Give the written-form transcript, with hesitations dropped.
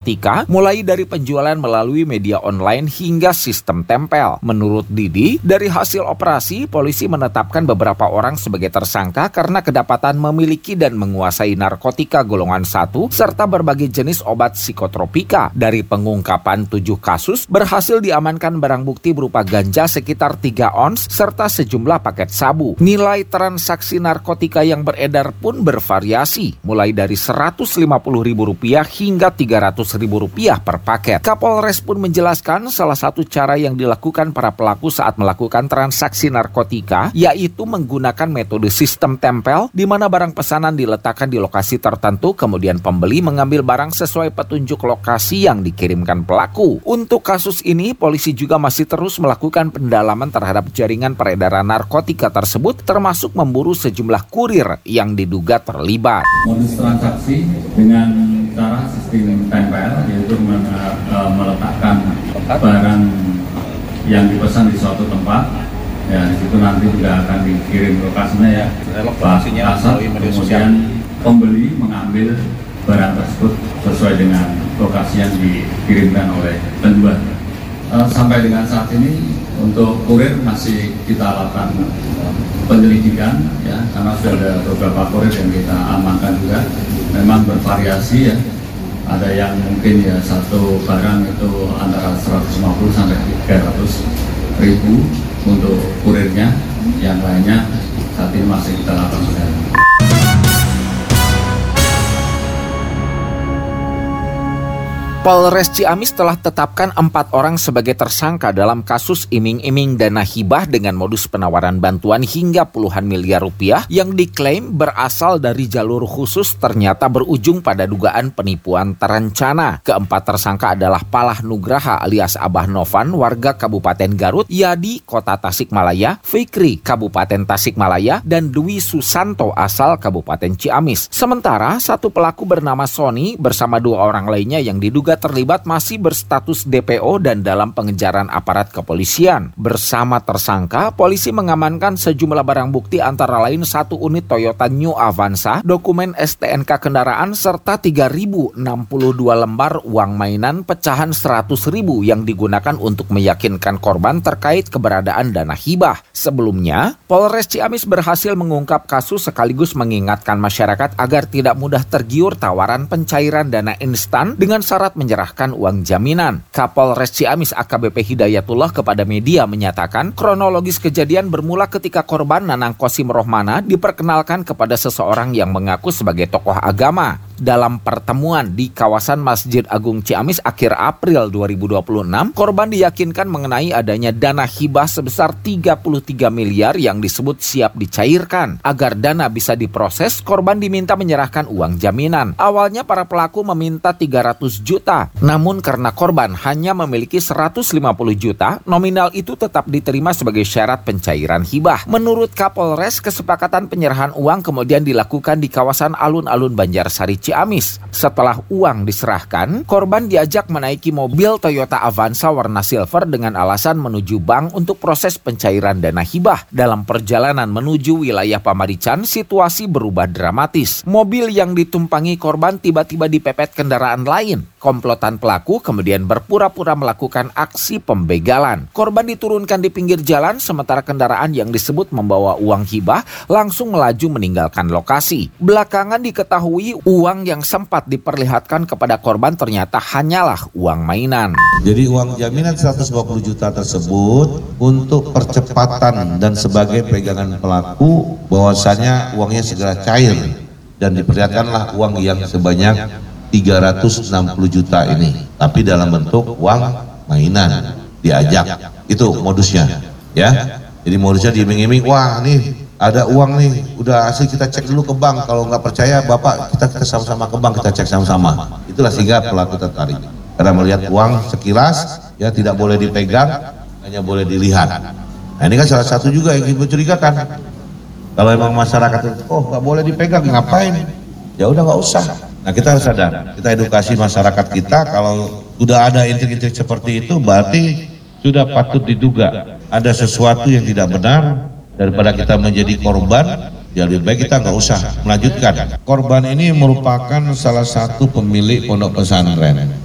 narkotika, mulai dari penjualan melalui media online hingga sistem tempel. Menurut Didi, dari hasil operasi, polisi menetapkan beberapa orang sebagai tersangka karena kedapatan memiliki dan menguasai narkotika golongan 1 serta berbagai jenis obat psikotropika. Dari pengungkapan 7 kasus, berhasil diamankan barang bukti berupa ganja sekitar 3 ons serta sejumlah paket sabu. Nilai transaksi narkotika yang beredar pun bervariasi, mulai dari Rp150.000 hingga Rp300.000 per paket. Kapolres pun menjelaskan salah satu cara yang dilakukan para pelaku saat melakukan transaksi narkotika yaitu menggunakan metode sistem tempel di mana barang pesanan diletakkan di lokasi tertentu, kemudian pembeli mengambil barang sesuai petunjuk lokasi yang dikirimkan pelaku. Untuk kasus ini, polisi juga masih terus melakukan pendalaman terhadap jaringan peredaran narkotika tersebut, termasuk memburu sejumlah kurir yang diduga terlibat. Modus transaksi dengan cara sistem tempel, yaitu meletakkan barang yang dipesan di suatu tempat, ya di situ nanti juga akan dikirim lokasinya ya, kemudian pembeli mengambil barang tersebut sesuai dengan lokasi yang dikirimkan oleh penjual. Sampai dengan saat ini untuk kurir masih kita lakukan penyelidikan ya, karena sudah ada beberapa kurir yang kita amankan juga. Memang bervariasi ya, ada yang mungkin ya satu barang itu antara 150 sampai 300 ribu untuk kurirnya, yang lainnya saat ini masih kita lakukan pendalaman. Polres Ciamis telah tetapkan 4 orang sebagai tersangka dalam kasus iming-iming dana hibah dengan modus penawaran bantuan hingga puluhan miliar rupiah yang diklaim berasal dari jalur khusus ternyata berujung pada dugaan penipuan terencana. Keempat tersangka adalah Palah Nugraha alias Abah Novan, warga Kabupaten Garut, Yadi, Kota Tasikmalaya, Fikri, Kabupaten Tasikmalaya, dan Dwi Susanto asal Kabupaten Ciamis. Sementara satu pelaku bernama Sony bersama 2 orang lainnya yang diduga terlibat masih berstatus DPO dan dalam pengejaran aparat kepolisian. Bersama tersangka, polisi mengamankan sejumlah barang bukti antara lain 1 unit Toyota New Avanza, dokumen STNK kendaraan, serta 3.062 lembar uang mainan pecahan 100.000 yang digunakan untuk meyakinkan korban terkait keberadaan dana hibah. Sebelumnya, Polres Ciamis berhasil mengungkap kasus sekaligus mengingatkan masyarakat agar tidak mudah tergiur tawaran pencairan dana instan dengan syarat menyerahkan uang jaminan. Kapolres Ciamis AKBP Hidayatullah kepada media menyatakan kronologis kejadian bermula ketika korban Nanang Kosim Rohmana diperkenalkan kepada seseorang yang mengaku sebagai tokoh agama. Dalam pertemuan di kawasan Masjid Agung Ciamis akhir April 2026, korban diyakinkan mengenai adanya dana hibah sebesar 33 miliar yang disebut siap dicairkan. Agar dana bisa diproses, korban diminta menyerahkan uang jaminan. Awalnya para pelaku meminta 300 juta, namun karena korban hanya memiliki 150 juta, nominal itu tetap diterima sebagai syarat pencairan hibah. Menurut Kapolres, kesepakatan penyerahan uang kemudian dilakukan di kawasan alun-alun Banjarsari Ciamis. Setelah uang diserahkan, korban diajak menaiki mobil Toyota Avanza warna silver dengan alasan menuju bank untuk proses pencairan dana hibah. Dalam perjalanan menuju wilayah Pamarican, situasi berubah dramatis. Mobil yang ditumpangi korban tiba-tiba dipepet kendaraan lain. Komplotan pelaku kemudian berpura-pura melakukan aksi pembegalan. Korban diturunkan di pinggir jalan sementara kendaraan yang disebut membawa uang hibah langsung melaju meninggalkan lokasi. Belakangan diketahui uang yang sempat diperlihatkan kepada korban ternyata hanyalah uang mainan. Jadi uang jaminan 150 juta tersebut untuk percepatan dan sebagai pegangan pelaku bahwasanya uangnya segera cair dan diperlihatkanlah uang yang sebanyak 360 juta ini, tapi dalam bentuk uang mainan, diajak, itu modusnya, ya. Jadi modusnya diiming-iming, wah nih ada uang nih, udah asli kita cek dulu ke bank, kalau nggak percaya bapak kita sama-sama ke bank, kita cek sama-sama. Itulah sehingga pelaku tertarik, karena melihat uang sekilas, ya tidak boleh dipegang, hanya boleh dilihat. Nah ini kan salah satu juga yang mencurigakan. Kalau emang masyarakat, oh nggak boleh dipegang, ngapain? Ya udah nggak usah. Nah kita harus sadar, kita edukasi masyarakat kita kalau sudah ada intrik-intrik seperti itu berarti sudah patut diduga ada sesuatu yang tidak benar. Daripada kita menjadi korban, ya lebih baik kita nggak usah melanjutkan. Korban ini merupakan salah satu pemilik pondok pesantren.